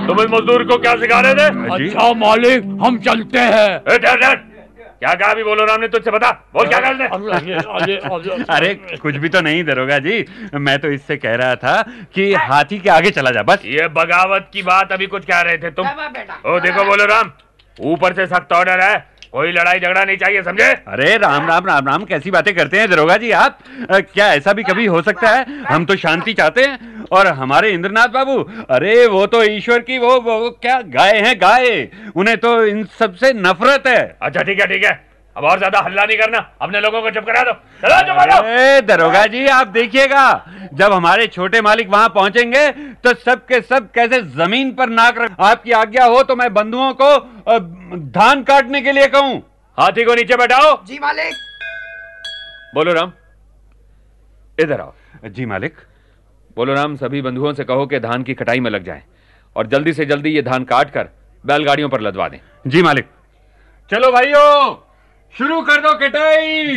तुम इस मजदूर को क्या सिखा रहे थे? अच्छा मालिक, हम चलते हैं। क्या कहा अभी बोलो राम ने तुझसे? बता, बोल क्या कर रहे? अरे कुछ भी तो नहीं दरोगा जी, मैं तो इससे कह रहा था कि हाथी के आगे चला जा बस। ये बगावत की बात अभी कुछ कह रहे थे तुम। ओ देखो बोलो राम, ऊपर से सख्त ऑर्डर है, कोई लड़ाई झगड़ा नहीं चाहिए, समझे? अरे राम राम राम राम, कैसी बातें करते हैं दरोगा जी आप? क्या ऐसा भी कभी हो सकता है? हम तो शांति चाहते हैं। और हमारे इंद्रनाथ बाबू, अरे वो तो ईश्वर की वो क्या गाय हैं, गाय। उन्हें तो इन सब से नफरत है। अच्छा ठीक है, अब और ज्यादा हल्ला नहीं करना, अपने लोगों को चुप करा दो। चलो चुप करो। अरे दरोगा जी आप देखिएगा, जब हमारे छोटे मालिक वहां पहुंचेंगे तो सब के सब कैसे जमीन पर नाक रख। आपकी आज्ञा हो तो मैं बंधुओं को धान काटने के लिए कहूं। हाथी को नीचे बैठाओ। जी मालिक। बोलो राम, इधर आओ। जी मालिक। बोलो राम, सभी बंधुओं से कहो कि धान की कटाई में लग जाएं और जल्दी से जल्दी ये धान काट कर बैलगाड़ियों पर लदवा दें। जी मालिक। चलो भाइयों, शुरू कर दो कटाई।